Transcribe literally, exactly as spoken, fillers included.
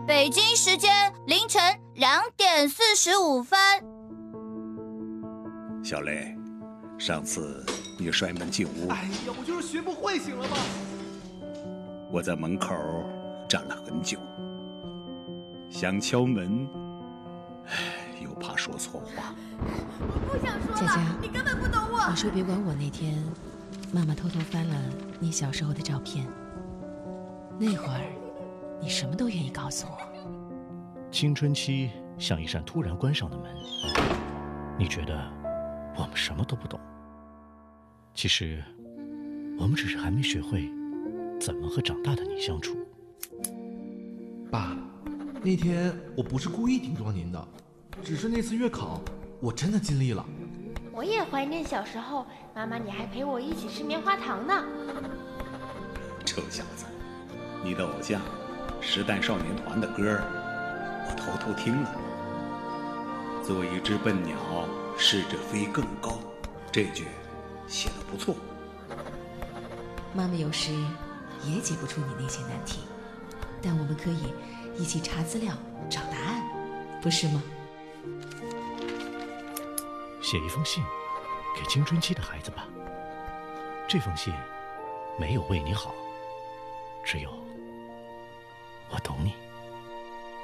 北京时间凌晨两点四十五分。 小雷，上次你摔门进屋， 哎呀，我就是学不会，行了吗？ 我在门口站了很久，想敲门，又怕说错话。 我不想说了， 佳佳， 你根本不懂我。 你说别管我那天，妈妈偷偷翻了你小时候的照片。那会儿，你什么都愿意告诉我。 青春期像一扇突然关上的门，你觉得我们什么都不懂，其实我们只是还没学会怎么和长大的你相处。 爸，那天我不是故意顶撞您的，只是那次月考我真的尽力了。 我也怀念小时候，妈妈你还陪我一起吃棉花糖呢。 臭小子，你的偶像时代少年团的歌我偷偷听了。做一只笨鸟，试着飞更高，这句写得不错。 妈妈有时也解不出你那些难题，但我们可以一起查资料找答案，不是吗？ 写一封信给青春期的孩子吧，这封信没有为你好，只有我懂你。